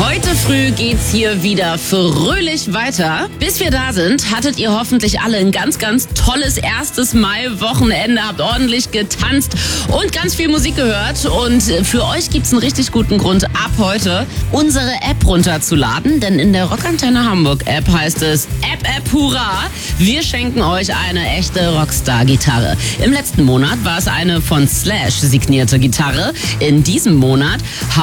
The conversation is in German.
Heute früh geht's hier wieder fröhlich weiter. Bis wir da sind, hattet ihr hoffentlich alle ein ganz, ganz tolles 1. Mai-Wochenende, habt ordentlich getanzt und ganz viel Musik gehört. Und für euch gibt's einen richtig guten Grund, ab heute unsere App runterzuladen. Denn in der Rockantenne Hamburg App heißt es App Hurra! Wir schenken euch eine echte Rockstar-Gitarre. Im letzten Monat war es eine von Slash signierte Gitarre. In diesem Monat